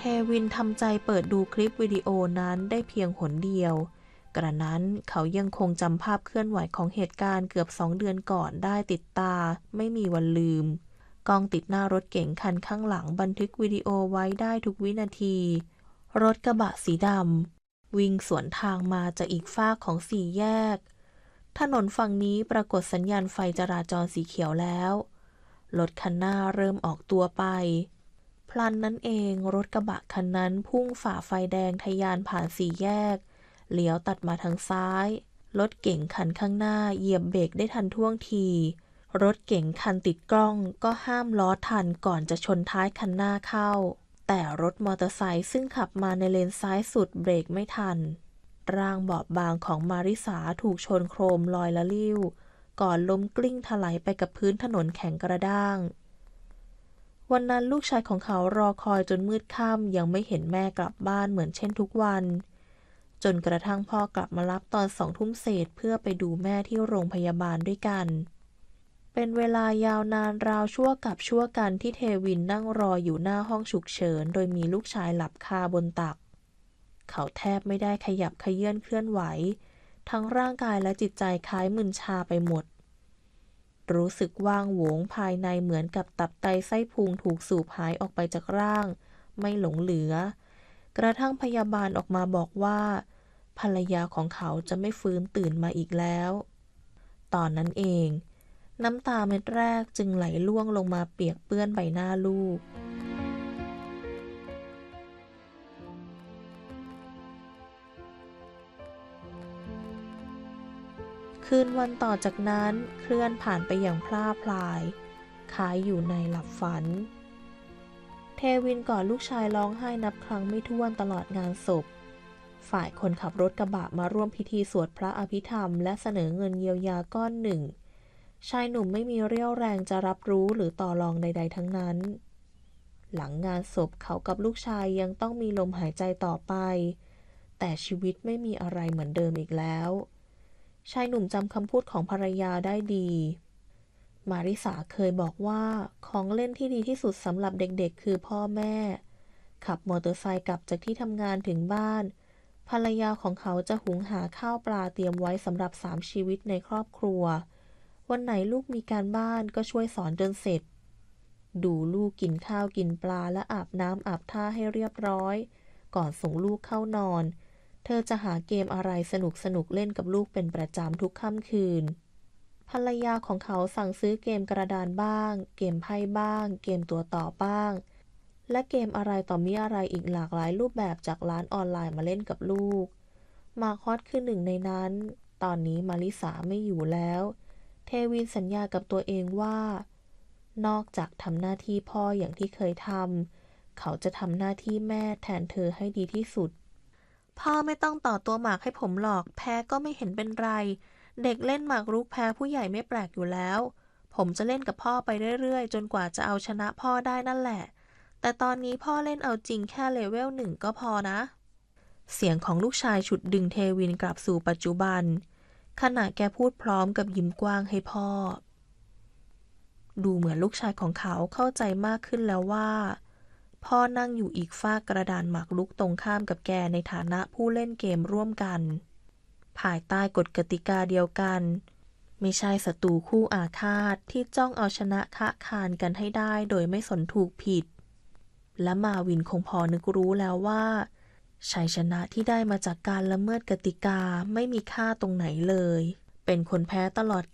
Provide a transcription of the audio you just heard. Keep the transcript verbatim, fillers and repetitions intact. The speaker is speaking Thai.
วินทำใจเปิดดูคลิปวิดีโอนั้นได้เพียงหนเดียวกระนั้นเขายังคงจำภาพเคลื่อนไหวของเหตุการณ์เกือบสองเดือนก่อนได้ติดตาไม่มีวันลืมกล้องติดหน้ารถเก๋งคันข้างหลังบันทึกวิดีโอไว้ได้ทุกวินาทีรถกระบะสีดำวิ่งสวนทางมาจากอีกฟากของสี่แยกถนนฝั่งนี้ปรากฏสัญญาณไฟจราจรสีเขียวแล้วรถคันหน้าเริ่มออกตัวไปพลันนั้นเองรถกระบะคันนั้นพุ่งฝ่าไฟแดงทะยานผ่านสี่แยกเลี้ยวตัดมาทางซ้ายรถเก๋งคันข้างหน้าเหยียบเบรกได้ทันท่วงทีรถเก๋งคันติดกล้องก็ห้ามล้อทันก่อนจะชนท้ายคันหน้าเข้าแต่รถมอเตอร์ไซค์ซึ่งขับมาในเลนซ้ายสุดเบรกไม่ทันร่างบอบบางของมาริสาถูกชนโครมลอยละลิ้วก่อนล้มกลิ้งถลายไปกับพื้นถนนแข็งกระด้างวันนั้นลูกชายของเขารอคอยจนมืดค่ำยังไม่เห็นแม่กลับบ้านเหมือนเช่นทุกวันจนกระทั่งพ่อกลับมารับตอนสองทุ่มเศษเพื่อไปดูแม่ที่โรงพยาบาลด้วยกันเป็นเวลายาวนานราวชั่วกับชั่วกันที่เทวินนั่งรออยู่หน้าห้องฉุกเฉินโดยมีลูกชายหลับคาบนตักเขาแทบไม่ได้ขยับเขยื้อนเคลื่อนไหวทั้งร่างกายและจิตใจคล้ายมึนชาไปหมดรู้สึกว่างโหวงภายในเหมือนกับตับไตไส้พุงถูกสูบหายออกไปจากร่างไม่หลงเหลือกระทั่งพยาบาลออกมาบอกว่าภรรยาของเขาจะไม่ฟื้นตื่นมาอีกแล้วตอนนั้นเองน้ำตาเม็ดแรกจึงไหลล่วงลงมาเปียกเปื้อนใบหน้าลูกคืนวันต่อจากนั้นเคลื่อนผ่านไปอย่างพล่าพลายคล้ายอยู่ในหลับฝันเทวินกอดลูกชายร้องไห้นับครั้งไม่ถ้วนตลอดงานศพฝ่ายคนขับรถกระบะมาร่วมพิธีสวดพระอภิธรรมและเสนอเงินเยียวยาก้อนหนึ่งชายหนุ่มไม่มีเรี่ยวแรงจะรับรู้หรือต่อรองใดๆทั้งนั้นหลังงานศพเขากับลูกชายยังต้องมีลมหายใจต่อไปแต่ชีวิตไม่มีอะไรเหมือนเดิมอีกแล้วชายหนุ่มจำคำพูดของภรรยาได้ดีมาริสาเคยบอกว่าของเล่นที่ดีที่สุดสำหรับเด็กๆคือพ่อแม่ขับมอเตอร์ไซค์กลับจากที่ทำงานถึงบ้านภรรยาของเขาจะหุงหาข้าวปลาเตรียมไว้สำหรับสามชีวิตในครอบครัววันไหนลูกมีการบ้านก็ช่วยสอนจนเสร็จดูลูกกินข้าวกินปลาและอาบน้ำอาบท่าให้เรียบร้อยก่อนส่งลูกเข้านอนเธอจะหาเกมอะไรสนุกสนุกเล่นกับลูกเป็นประจำทุกค่ำคืนภรรยาของเขาสั่งซื้อเกมกระดานบ้างเกมไพ่บ้างเกมตัวต่อบ้างและเกมอะไรต่อมีอะไรอีกหลากหลายรูปแบบจากร้านออนไลน์มาเล่นกับลูกมาคอสคือหนึ่งในนั้นตอนนี้มาริสาไม่อยู่แล้วเทวินสัญญากับตัวเองว่านอกจากทำหน้าที่พ่ออย่างที่เคยทำเขาจะทำหน้าที่แม่แทนเธอให้ดีที่สุดพ่อไม่ต้องต่อตัวหมากให้ผมหรอกแพ้ก็ไม่เห็นเป็นไรเด็กเล่นหมากรุกแพ้ผู้ใหญ่ไม่แปลกอยู่แล้วผมจะเล่นกับพ่อไปเรื่อยๆจนกว่าจะเอาชนะพ่อได้นั่นแหละแต่ตอนนี้พ่อเล่นเอาจริงแค่เลเวลหนึ่งก็พอนะเสียงของลูกชายฉุดดึงเทวินกลับสู่ปัจจุบันขณะแกพูดพร้อมกับยิ้มกว้างให้พ่อดูเหมือนลูกชายของเขาเข้าใจมากขึ้นแล้วว่าพ่อนั่งอยู่อีกฝากกระดานหมากรุกตรงข้ามกับแกในฐานะผู้เล่นเกมร่วมกันภายใต้กฎกติกาเดียวกันไม่ใช่ศัตรูคู่อาฆาตที่จ้องเอาชนะคะคานกันให้ได้โดยไม่สนถูกผิดและมาวินคงพอนึกรู้แล้วว่าชัยชนะที่ได้มาจากการละเมิดกติกาไม่มีค่าตรงไหนเลยเป็นคนแพ้ตลอด